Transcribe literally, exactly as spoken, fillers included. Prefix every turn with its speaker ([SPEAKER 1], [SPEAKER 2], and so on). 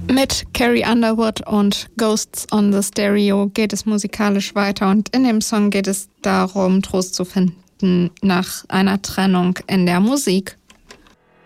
[SPEAKER 1] Mit Carrie Underwood und Ghosts on the Stereo geht es musikalisch weiter und in dem Song geht es darum, Trost zu finden nach einer Trennung in der Musik.